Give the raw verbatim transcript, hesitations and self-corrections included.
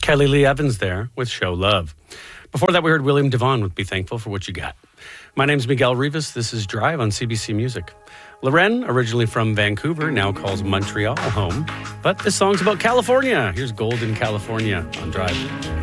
Kelly Lee Evans there with Show Love. Before that, we heard William Devon with Be Thankful for What You Got. My name's Miguel Rivas. This is Drive on C B C Music. Loren, originally from Vancouver, now calls Montreal home. But this song's about California. Here's Golden California on Drive.